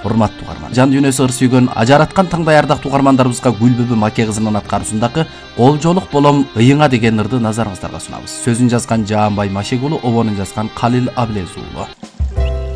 урматтуу угарман. Жан дүйнөсү ыр сүйгөн ажараткан таңдай ардактуу угармандарыбызга Гүлбүбү Маке кызынын аткаруусундагы Колжолук болом ыйыңа деген ырды назарыңыздарга сунабыз. Сөзүн жазган Жаанбай Машек уулу, обонун жазган Калил Абылез уулу.